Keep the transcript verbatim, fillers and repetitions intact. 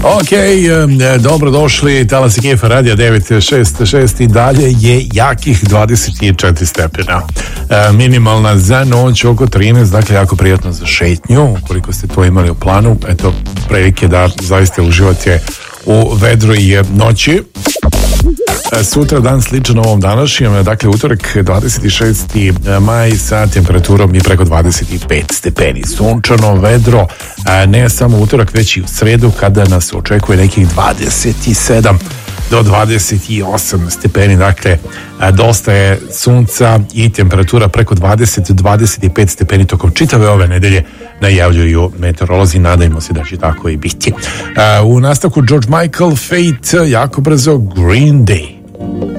Ok, dobrodošli, Talasi Kefa radija devet šest šest i dalje je jakih dvadeset četiri stepena. E, minimalna za noć oko trinaest, dakle jako prijatno za šetnju, ukoliko ste to imali u planu. Eto, prilike da zaista uživate u vedroj noći. Sutra dan sličan ovom današnjem, dakle utorak dvadeset šesti maj sa temperaturom i preko dvadeset pet stepeni. Sunčano, vedro, ne samo utorak, već i u sredu kada nas očekuje nekih dvadeset sedam do dvadeset osam stepeni, dakle dosta je sunca i temperatura preko dvadeset do dvadeset pet stepeni tokom čitave ove nedelje, najavljuju meteorolozi, nadajmo se da će tako i biti. U nastavku George Michael, Fate, jako brzo Green Day.